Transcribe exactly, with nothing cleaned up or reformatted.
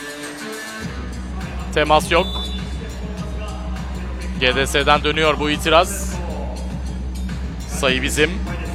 Temas yok. G D S'den dönüyor bu itiraz. Sayı bizim.